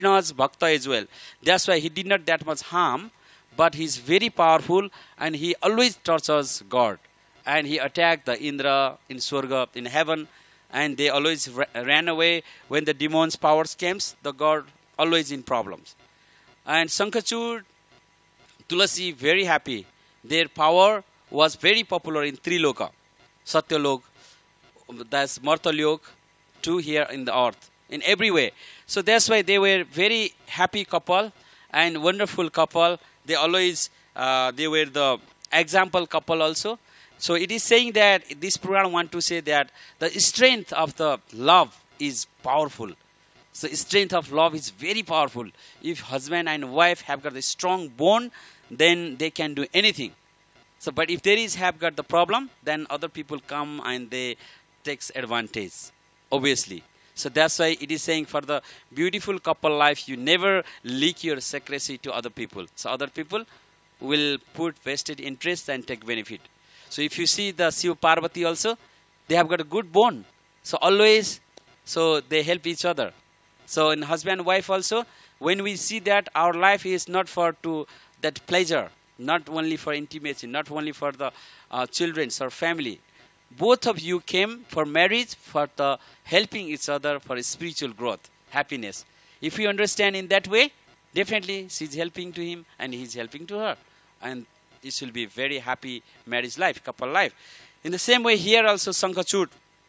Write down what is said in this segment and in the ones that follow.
Krishna's Bhakta as well. That's why he did not that much harm, but he's very powerful and he always tortures God. And he attacked the Indra in Swarga, in heaven, and they always ran away when the demons' powers came. The God always in problems. And Sankachud, Tulasi, very happy. Their power was very popular in Triloka, Satyalok, that's Martalok, too here in the earth, in every way. So that's why they were very happy couple and wonderful couple. They always, they were the example couple also. So it is saying that this Puran want to say that the strength of the love is powerful. So strength of love is very powerful. If husband and wife have got a strong bond, then they can do anything. So, but if there is have got the problem, then other people come and they takes advantage, obviously. So that's why it is saying for the beautiful couple life, you never leak your secrecy to other people. So other people will put vested interest and take benefit. So if you see the Shiva Parvati also, they have got a good bond. So always, so they help each other. So in husband and wife also, when we see that our life is not for to that pleasure, not only for intimacy, not only for the children or family. Both of you came for marriage, for the helping each other for spiritual growth, happiness. If you understand in that way, definitely she's helping to him and he's helping to her. And this will be very happy marriage life, couple life. In the same way here also Sankachud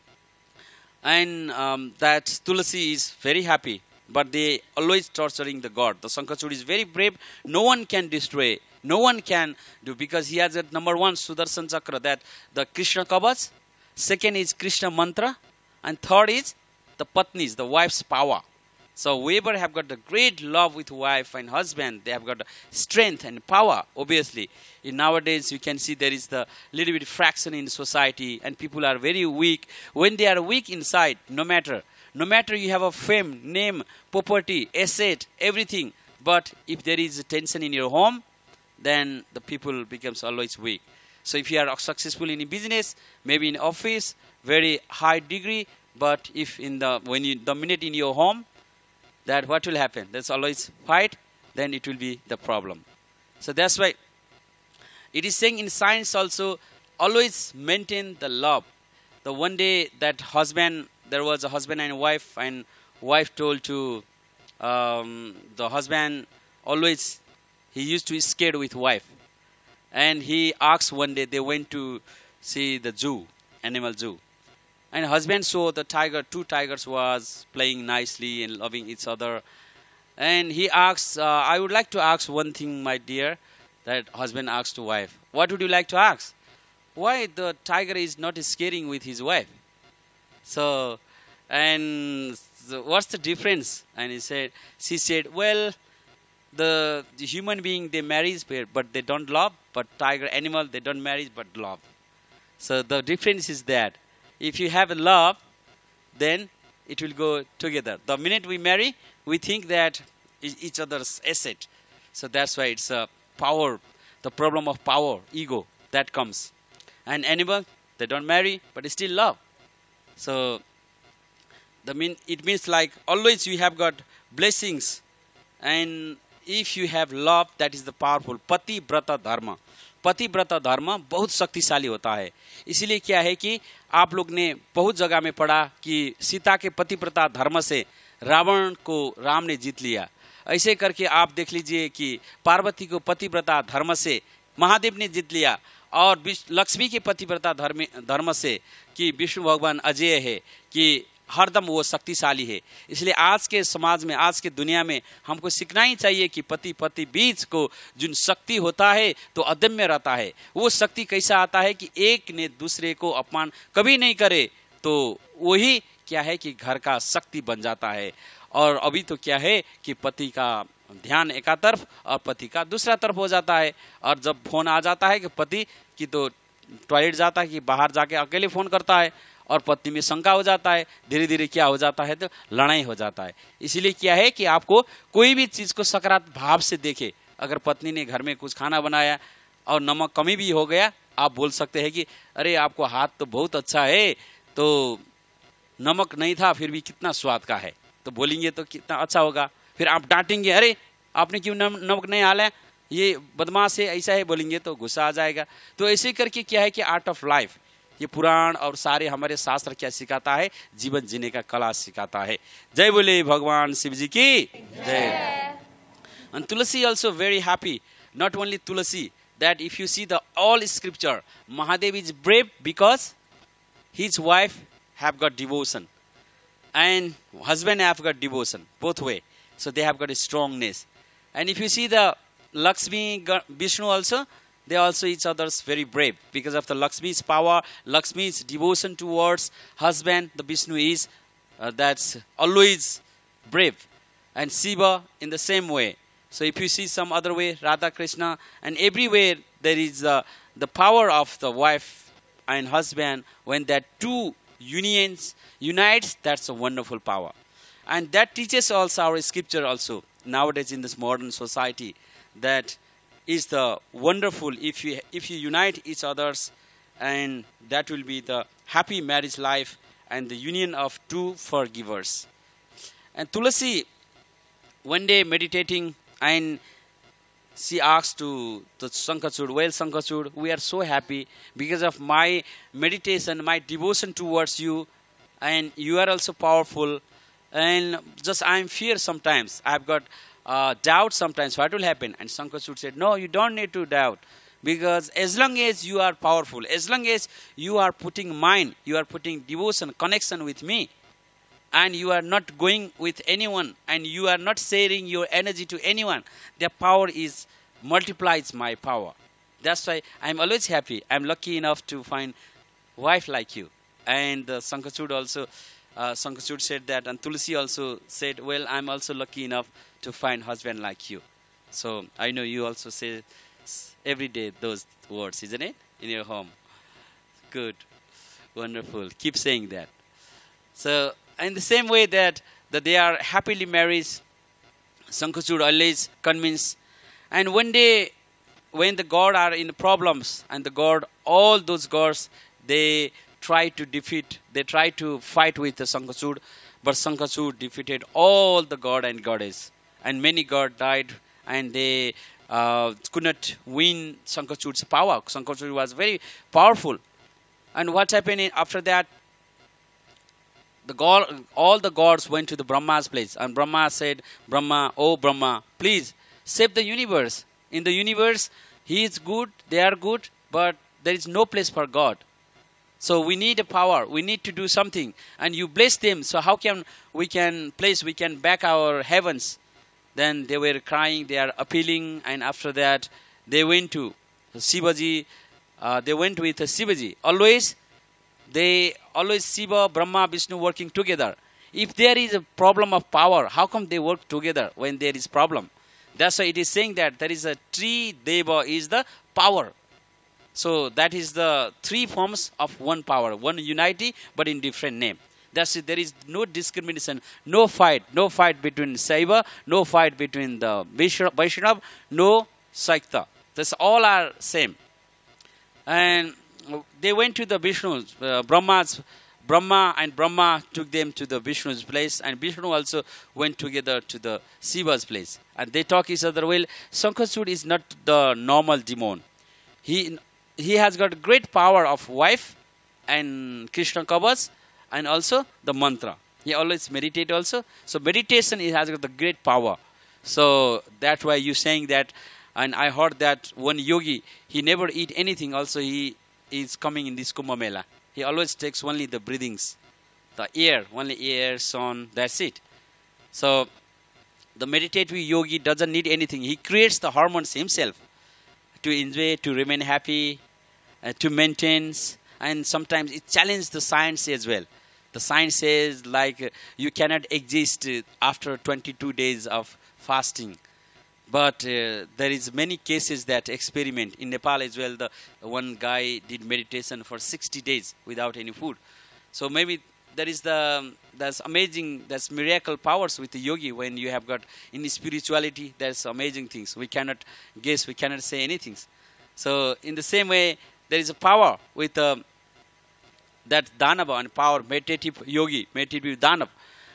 and that Tulasi is very happy, but they always torturing the God. The Sankachud is very brave. No one can destroy. No one can do, because he has at number one Sudarshan Chakra, that the Krishna Kavach, second is Krishna Mantra, and third is the Patnis, the wife's power. So whoever have got the great love with wife and husband, they have got the strength and power, obviously. In nowadays, you can see there is the little bit fraction in society and people are very weak. When they are weak inside, no matter you have a fame, name, property, asset, everything, but if there is tension in your home, then the people becomes always weak. So if you are successful in a business, maybe in office, very high degree, but if in the when you dominate in your home, that what will happen? There's always fight, then it will be the problem. So that's why it is saying in science also, always maintain the love. The one day that husband, there was a husband and wife told to the husband, always he used to be scared with wife. And he asked one day, they went to see the zoo, animal zoo. And husband saw the tiger, two tigers was playing nicely and loving each other. And he asked, I would like to ask one thing, my dear, that husband asked to wife. What would you like to ask? Why the tiger is not scaring with his wife? So what's the difference? And she said, well, the human being, they marry, but they don't love. But tiger, animal, they don't marry, but love. So the difference is that if you have a love, then it will go together. The minute we marry, we think that each other's asset. So that's why it's a power, the problem of power, ego, that comes. And animal, they don't marry, but they still love. So it means like always you have got blessings. And if you have love, that is the powerful. Pati Brata Dharma. पति व्रत धर्म बहुत शक्तिशाली होता है। इसीलिए क्या है कि आप लोग ने बहुत जगह में पढ़ा कि सीता के पतिव्रता धर्म से रावण को राम ने जीत लिया। ऐसे करके आप देख लीजिए कि पार्वती को पतिव्रता धर्म से महादेव ने जीत लिया, और लक्ष्मी के पतिव्रता धर्म से कि विष्णु भगवान अजय है, कि हरदम वो शक्तिशाली है। इसलिए आज के समाज में, आज के दुनिया में हमको सीखना ही चाहिए कि पति पति बीच को जो शक्ति होता है तो अदम्य रहता है। वो शक्ति कैसा आता है कि एक ने दूसरे को अपमान कभी नहीं करे, तो वही क्या है कि घर का शक्ति बन जाता है। और अभी तो क्या है कि पति का ध्यान एक तरफ और पति का दूसरा तरफ हो जाता है, और जब फोन आ जाता है कि पति की तो टॉयलेट जाता है कि बाहर जाके अकेले फोन करता है, और पत्नी में शंका हो जाता है, धीरे धीरे क्या हो जाता है तो लड़ाई हो जाता है। इसीलिए क्या है कि आपको कोई भी चीज को सकारात्मक भाव से देखे। अगर पत्नी ने घर में कुछ खाना बनाया और नमक कमी भी हो गया, आप बोल सकते हैं कि अरे आपको हाथ तो बहुत अच्छा है, तो नमक नहीं था फिर भी कितना स्वाद का है, तो बोलेंगे तो कितना अच्छा होगा। फिर आप डांटेंगे, अरे आपने क्यों नमक नहीं डाला है, ये बदमाश है, ऐसा है बोलेंगे तो गुस्सा आ जाएगा। तो ऐसे करके क्या है कि आर्ट ऑफ लाइफ, ये पुराण और सारे हमारे शास्त्र क्या सिखाता है, जीवन जीने का कला सिखाता है। जय बोले भगवान शिव जी की जय। And Tulasi also very happy, not only Tulasi, that if you see the all scripture, Mahadev is brave because his wife have got devotion and husband have got devotion, both way. So they have got a strongness. And if you see the Lakshmi, Vishnu also, they also each other's very brave because of the Lakshmi's power, Lakshmi's devotion towards husband. The Vishnu is that's always brave, and Shiva in the same way. So if you see some other way, Radha Krishna, and everywhere there is the power of the wife and husband. When that two unions unites, that's a wonderful power, and that teaches also our scripture also nowadays in this modern society. That is the wonderful if you unite each others, and that will be the happy marriage life and the union of two forgivers. And Tulasi one day meditating, and she asked to the Sankachud, well, Sankachud, we are so happy because of my meditation, my devotion towards you, and you are also powerful. And just I am fear sometimes. I have got doubt sometimes. What will happen? And Sankachud said, no, you don't need to doubt. Because as long as you are powerful, as long as you are putting mind, you are putting devotion, connection with me, and you are not going with anyone, and you are not sharing your energy to anyone, their power is multiplies my power. That's why I'm always happy. I'm lucky enough to find wife like you. And Sankachud also, Sankachud said that, and Tulasi also said, well, I'm also lucky enough to find husband like you. So I know you also say every day those words, isn't it, in your home? Good, wonderful. Keep saying that. So in the same way that they are happily married, Sankachud always convinced. And one day, when the god are in problems, and the god, all those gods, they try to defeat, they try to fight with the Sankachud, but Sankachud defeated all the god and goddess, and many god died, and they could not win Sankachud's power. Sankachud was very powerful. And what happened after that? All the gods went to the Brahma's place, and Brahma said, Brahma, oh Brahma, please save the universe. In the universe, he is good, they are good, but there is no place for God. So we need a power, we need to do something, and you bless them. So how can we can back our heavens? Then they were crying, they are appealing, and after that they went to Shivaji. They went with Shivaji. Always Shiva, Brahma, Vishnu working together. If there is a problem of power, how come they work together when there is problem? That's why it is saying that there is a three Deva is the power. So that is the three forms of one power, one unity, but in different name. That's it. There is no discrimination, no fight between Saiva, no fight between the Vaishnava, no Saikta. That's all are same. And they went to the Vishnu's, Brahma and Brahma took them to the Vishnu's place, and Vishnu also went together to the Shiva's place. And they talk each other. Well, Sankachud is not the normal demon. He has got great power of wife and Krishna Kavach, and also the mantra. He always meditate also. So meditation has got the great power. So that's why you saying that. And I heard that one yogi, he never eat anything. Also he is coming in this Kumbh Mela. He always takes only the breathings, the air, only air, sun, that's it. So the meditative yogi doesn't need anything. He creates the hormones himself to enjoy, to remain happy, to maintain. And sometimes it challenges the science as well. The science says like you cannot exist after 22 days of fasting. But there is many cases that experiment. In Nepal as well, the one guy did meditation for 60 days without any food. So maybe there is that's amazing, that's miracle powers with the yogi when you have got in spirituality, there's amazing things. We cannot guess, we cannot say anything. So in the same way, there is a power with that Danava and power, meditative yogi, meditative Danav.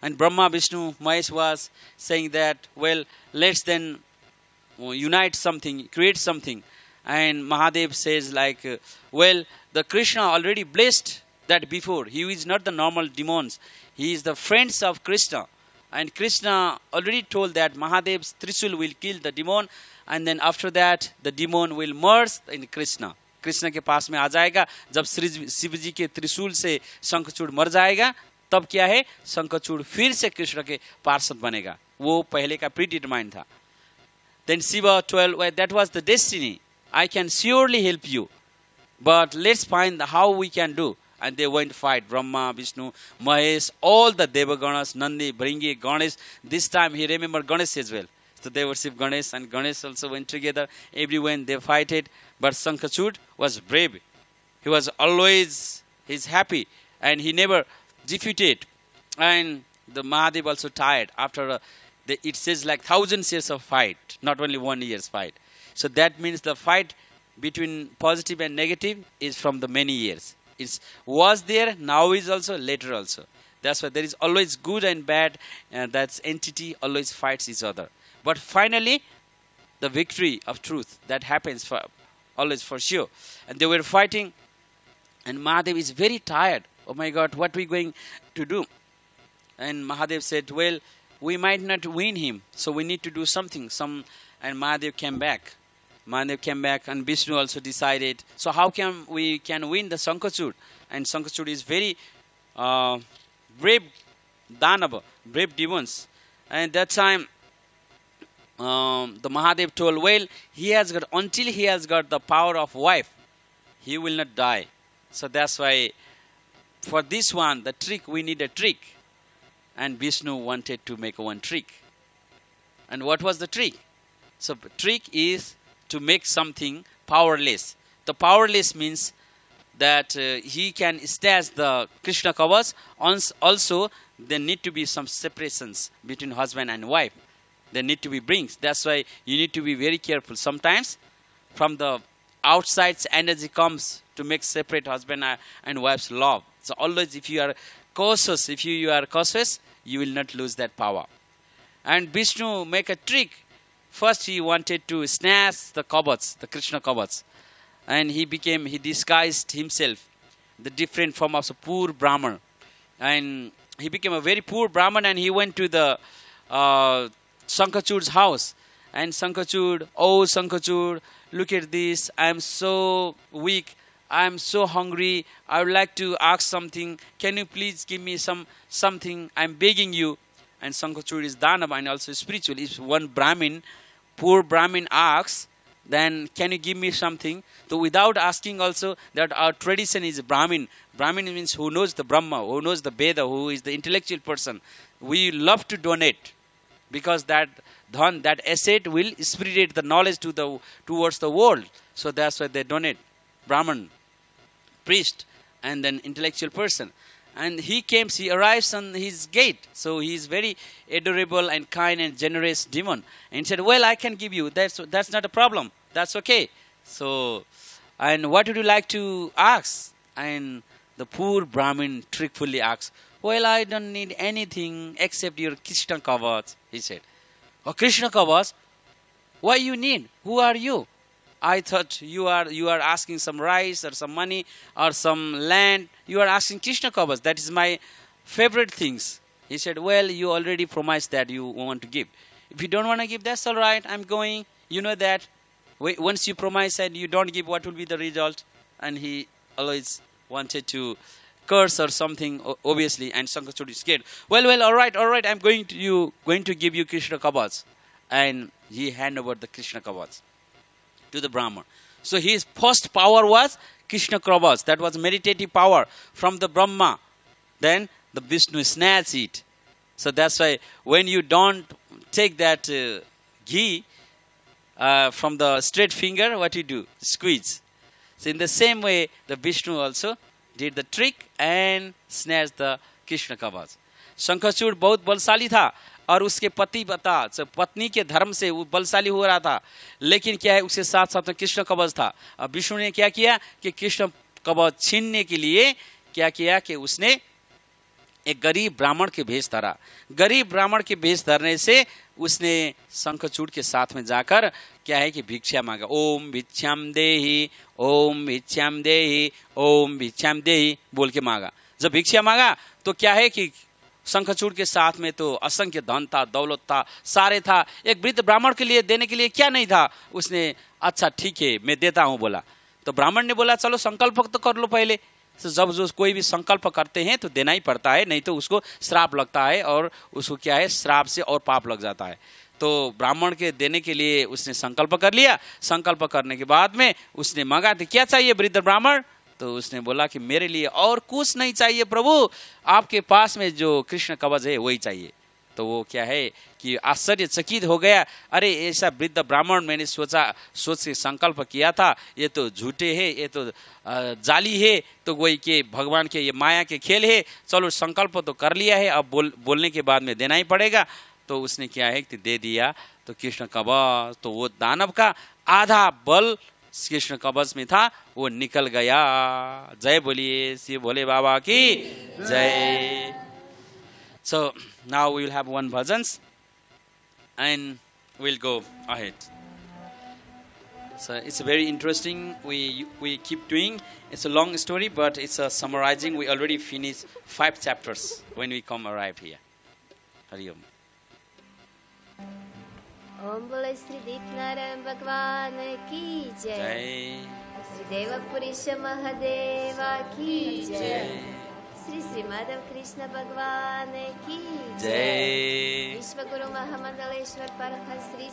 And Brahma, Vishnu, Mahesh was saying that, well, let's then unite something, create something. And Mahadev says like, well, the Krishna already blessed that before. He is not the normal demons. He is the friends of Krishna. And Krishna already told that Mahadev's Trishul will kill the demon. And then after that, the demon will merge in Krishna. Krishna के पास में आ जाएगा. जब शिव जी के त्रिशूल से शंखचूड़ मर जाएगा, तब क्या है, शंखचूड़ फिर से कृष्ण के पार्षद बनेगा. वो पहले का प्री डिटरमाइंड था. Then Shiva told, well, that was the destiny. I can surely help you, but let's find how we can do. And they went to fight. Brahma, Vishnu, Mahesh, all the Devaganas, Nandi, Bringi, Ganesh. This time he remembered Ganesh as well. So they worship Ganesh, and Ganesh also went together. Everyone they fighted. But Sankhachud was brave. He was always, he's happy, and he never defeated. And the Mahadev also tired after it says like 1,000 years of fight, not only 1 year's fight. So that means the fight between positive and negative is from the many years. It was there, now is also, later also. That's why there is always good and bad, and that entity always fights each other. But finally, the victory of truth, that happens for always for sure. And they were fighting, and Mahadev is very tired. Oh my God, what are we going to do? And Mahadev said, well, we might not win him, so we need to do something. And Mahadev came back. Mahadev came back, and Vishnu also decided, so how can we win the Sankhachud? And Sankhachud is very brave Danava, brave demons. And that time, the Mahadev told, well, until he has got the power of wife, he will not die. So that's why, for this one, the trick, we need a trick. And Vishnu wanted to make one trick. And what was the trick? So the trick is to make something powerless. The powerless means that he can stash the Krishna Kavach. Also, there need to be some separations between husband and wife. There need to be brings. That's why you need to be very careful. Sometimes from the outside energy comes to make separate husband and wife's love. So always if you are cautious, you will not lose that power. And Vishnu make a trick. First he wanted to snatch the Kavach, the Krishna Kavach. And he disguised himself, the different form of a poor Brahman. And he became a very poor Brahman, and he went to the Sankhachud's house. And Sankhachud, oh Sankhachud, look at this, I am so weak, I am so hungry, I would like to ask something, can you please give me something, I am begging you. And Sankhachud is Danava and also spiritual. If one Brahmin, poor Brahmin asks, then can you give me something? So without asking also, that our tradition is Brahmin. Brahmin means who knows the Brahma, who knows the Veda, who is the intellectual person. We love to donate, because that dhan, that asset will spread the knowledge towards the world. So that's why they donate. Brahman, priest, and then intellectual person. And he arrives on his gate. So he is very adorable and kind and generous demon. And he said, well, I can give you. That's not a problem. That's okay. So, and what would you like to ask? And the poor Brahmin trickfully asks, well, I don't need anything except your Krishna Kavach, he said. Oh, Krishna Kavach? Why you need? Who are you? I thought you are asking some rice or some money or some land. You are asking Krishna Kavach. That is my favorite things. He said, well, you already promised that you want to give. If you don't want to give, that's all right. I'm going. You know that. Once you promise and you don't give, what will be the result? And he always wanted to curse or something, obviously. And Sankhachud is scared. Well, all right. I'm going to give you Krishna Kavach. And he hand over the Krishna Kavach to the Brahman. So his first power was Krishna Kavach. That was meditative power from the Brahma. Then the Vishnu snatched it. So that's why when you don't take that ghee from the straight finger, what you do? Squeeze. So in the same way, the Vishnu also did the trick and snatched the Krishna Kavach. Sankhachud बहुत बलशाली था, और उसके पत्नी के धर्म से वो बलशाली हो रहा था, लेकिन क्या है, उसके साथ साथ में कृष्ण कवच था. अब विष्णु ने क्या किया कि कृष्ण कवच छीनने के लिए क्या किया कि उसने एक गरीब ब्राह्मण के भेष धरा। गरीब ब्राह्मण के भेष धरने से उसने शंखचूड़ के साथ में जाकर क्या है कि भिक्षा मांगा। ओम भिक्षाम देहि, ओम भिक्षाम देहि, ओम भिक्षाम देहि बोल के मांगा। जब भिक्षा मांगा तो क्या है कि शंखचूड़ के साथ में तो असंख्य धन था, दौलत था, सारे था। एक वृद्ध ब्राह्मण के लिए देने के लिए क्या नहीं था। उसने अच्छा ठीक है मैं देता हूं बोला। तो ब्राह्मण ने बोला चलो संकल्प तो कर लो पहले। तो जब जो कोई भी संकल्प करते हैं तो देना ही पड़ता है, नहीं तो उसको श्राप लगता है और उसको क्या है श्राप से और पाप लग जाता है। तो ब्राह्मण के देने के लिए उसने संकल्प कर लिया। संकल्प करने के बाद में उसने मांगा कि क्या चाहिए वृद्ध ब्राह्मण। तो उसने बोला कि मेरे लिए और कुछ नहीं चाहिए प्रभु, आपके पास में जो कृष्ण कवच है वही चाहिए। तो वो क्या है कि आश्चर्यचकित हो गया। अरे ऐसा वृद्ध ब्राह्मण, मैंने सोच के संकल्प किया था, ये तो झूठे है, ये तो जाली है, तो वही के भगवान के ये माया के खेल है। चलो संकल्प तो कर लिया है, अब बोलने के बाद में देना ही पड़ेगा। तो उसने क्या है कि दे दिया। तो कृष्ण कवच, तो वो दानव का आधा बल कृष्ण कवच में था, वो निकल गया। जय बोलिए श्री भोले बाबा की जय। So now we will have one bhajans and we'll go ahead. So it's very interesting. We keep doing. It's a long story, but it's a summarizing. We already finished 5 chapters when we arrived here. Hari Om. ओम बोले श्री दीपनारायण भगवान की जय। श्री देवपुरीश महादेवा की जय। श्री श्री माधव कृष्ण भगवान की जय। विश्व गुरु महामंडलेश्वर परम श्री